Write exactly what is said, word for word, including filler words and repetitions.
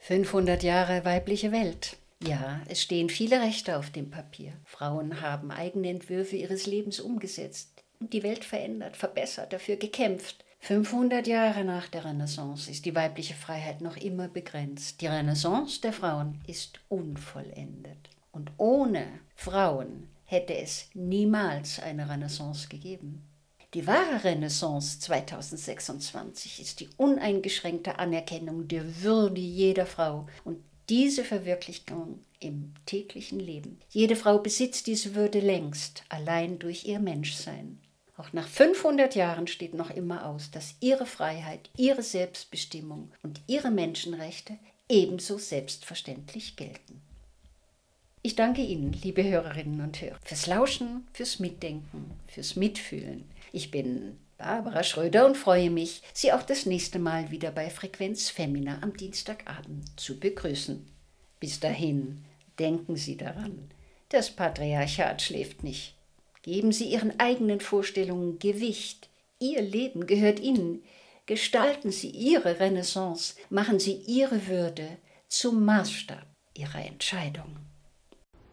fünfhundert Jahre weibliche Welt. Ja, es stehen viele Rechte auf dem Papier. Frauen haben eigene Entwürfe ihres Lebens umgesetzt und die Welt verändert, verbessert, dafür gekämpft. fünfhundert Jahre nach der Renaissance ist die weibliche Freiheit noch immer begrenzt. Die Renaissance der Frauen ist unvollendet. Und ohne Frauen hätte es niemals eine Renaissance gegeben. Die wahre Renaissance zweitausendsechsundzwanzig ist die uneingeschränkte Anerkennung der Würde jeder Frau und diese Verwirklichung im täglichen Leben. Jede Frau besitzt diese Würde längst, allein durch ihr Menschsein. Auch nach fünfhundert Jahren steht noch immer aus, dass ihre Freiheit, ihre Selbstbestimmung und ihre Menschenrechte ebenso selbstverständlich gelten. Ich danke Ihnen, liebe Hörerinnen und Hörer, fürs Lauschen, fürs Mitdenken, fürs Mitfühlen. Ich bin Barbara Schröder und freue mich, Sie auch das nächste Mal wieder bei Frequenz Femina am Dienstagabend zu begrüßen. Bis dahin, denken Sie daran, das Patriarchat schläft nicht. Geben Sie Ihren eigenen Vorstellungen Gewicht. Ihr Leben gehört Ihnen. Gestalten Sie Ihre Renaissance, machen Sie Ihre Würde zum Maßstab Ihrer Entscheidung.